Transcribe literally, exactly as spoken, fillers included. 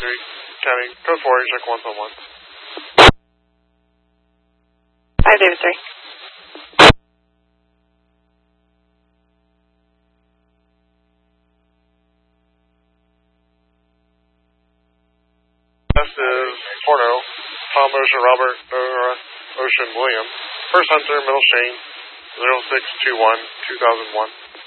three. County, code four, check one one one. Hi, David three. This is Porno, Tom Ocean Robert uh, Ocean William. First Hunter, Middle Shane, zero six two one, two thousand one.